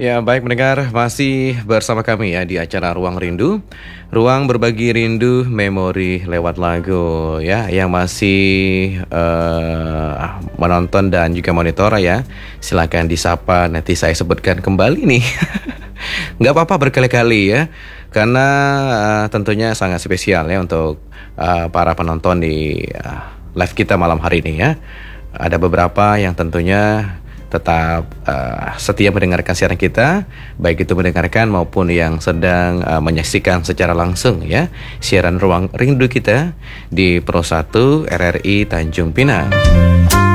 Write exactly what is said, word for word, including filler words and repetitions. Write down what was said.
Ya, baik mendengar, masih bersama kami ya di acara Ruang Rindu. Ruang berbagi rindu, memori lewat lagu ya, yang masih uh, menonton dan juga monitor ya. Silakan disapa, nanti saya sebutkan kembali nih. Nggak apa-apa berkali-kali ya, karena uh, tentunya sangat spesial ya untuk uh, para penonton di uh, live kita malam hari ini ya. Ada beberapa yang tentunya tetap uh, setia mendengarkan siaran kita, baik itu mendengarkan maupun yang sedang uh, menyaksikan secara langsung ya siaran Ruang Rindu kita di Pro satu R R I Tanjung Pinang.